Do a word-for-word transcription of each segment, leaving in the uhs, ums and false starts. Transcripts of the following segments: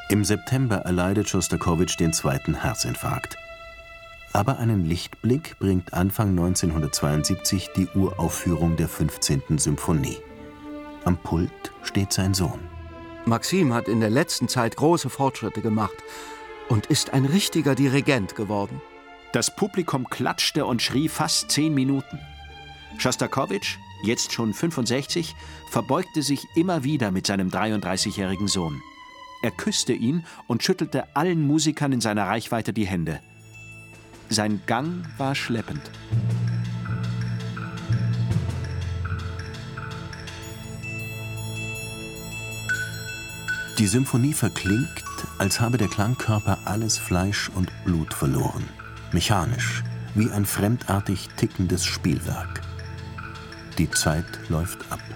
Im September erleidet Schostakowitsch den zweiten Herzinfarkt. Aber einen Lichtblick bringt Anfang neunzehnhundertzweiundsiebzig die Uraufführung der fünfzehnten Symphonie. Am Pult steht sein Sohn. Maxim hat in der letzten Zeit große Fortschritte gemacht und ist ein richtiger Dirigent geworden. Das Publikum klatschte und schrie fast zehn Minuten. Schostakowitsch, jetzt schon fünfundsechzig, verbeugte sich immer wieder mit seinem dreiunddreißigjährigen Sohn. Er küsste ihn und schüttelte allen Musikern in seiner Reichweite die Hände. Sein Gang war schleppend. Die Symphonie verklingt, als habe der Klangkörper alles Fleisch und Blut verloren. Mechanisch, wie ein fremdartig tickendes Spielwerk. Die Zeit läuft ab.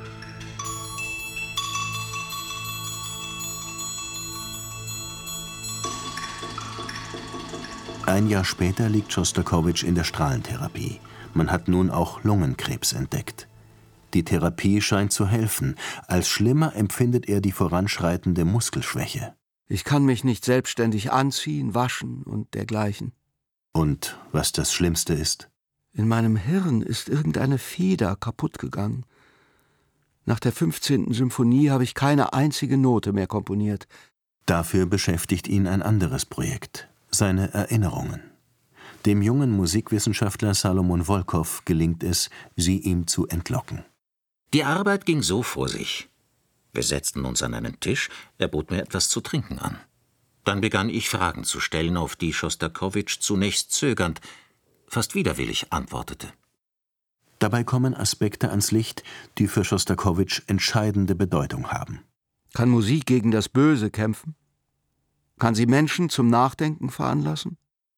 Ein Jahr später liegt Schostakowitsch in der Strahlentherapie. Man hat nun auch Lungenkrebs entdeckt. Die Therapie scheint zu helfen. Als schlimmer empfindet er die voranschreitende Muskelschwäche. Ich kann mich nicht selbstständig anziehen, waschen und dergleichen. Und was das Schlimmste ist? In meinem Hirn ist irgendeine Feder kaputt gegangen. Nach der fünfzehnten Symphonie habe ich keine einzige Note mehr komponiert. Dafür beschäftigt ihn ein anderes Projekt. Seine Erinnerungen. Dem jungen Musikwissenschaftler Salomon Volkow gelingt es, sie ihm zu entlocken. Die Arbeit ging so vor sich. Wir setzten uns an einen Tisch, er bot mir etwas zu trinken an. Dann begann ich Fragen zu stellen, auf die Schostakowitsch zunächst zögernd, fast widerwillig antwortete. Dabei kommen Aspekte ans Licht, die für Schostakowitsch entscheidende Bedeutung haben. Kann Musik gegen das Böse kämpfen? Kann sie Menschen zum Nachdenken veranlassen?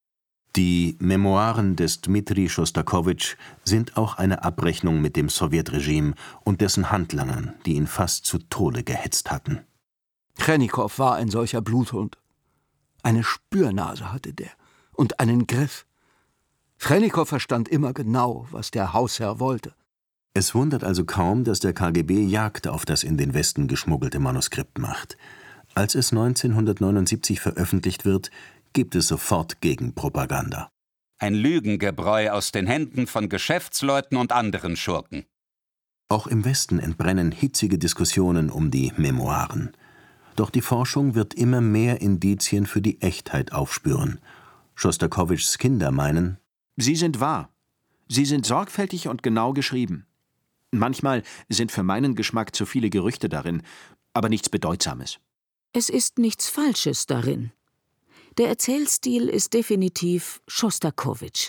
Die Memoiren des Dmitri Schostakowitsch sind auch eine Abrechnung mit dem Sowjetregime und dessen Handlangern, die ihn fast zu Tode gehetzt hatten. Chrennikow war ein solcher Bluthund. Eine Spürnase hatte der und einen Griff. Chrennikow verstand immer genau, was der Hausherr wollte. Es wundert also kaum, dass der K G B Jagd auf das in den Westen geschmuggelte Manuskript macht. Als es neunzehnhundertneunundsiebzig veröffentlicht wird, gibt es sofort Gegenpropaganda. Ein Lügengebräu aus den Händen von Geschäftsleuten und anderen Schurken. Auch im Westen entbrennen hitzige Diskussionen um die Memoiren. Doch die Forschung wird immer mehr Indizien für die Echtheit aufspüren. Schostakowitschs Kinder meinen: Sie sind wahr. Sie sind sorgfältig und genau geschrieben. Manchmal sind für meinen Geschmack zu viele Gerüchte darin, aber nichts Bedeutsames. Es ist nichts Falsches darin. Der Erzählstil ist definitiv Schostakowitsch.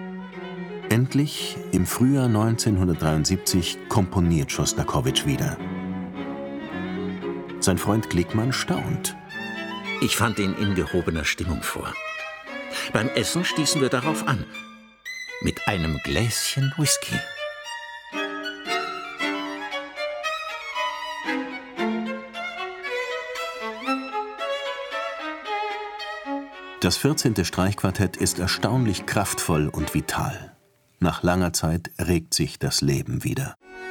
Endlich, im Frühjahr neunzehnhundertdreiundsiebzig, komponiert Schostakowitsch wieder. Sein Freund Glickmann staunt. Ich fand ihn in gehobener Stimmung vor. Beim Essen stießen wir darauf an. Mit einem Gläschen Whisky. Das vierzehnte Streichquartett ist erstaunlich kraftvoll und vital. Nach langer Zeit regt sich das Leben wieder.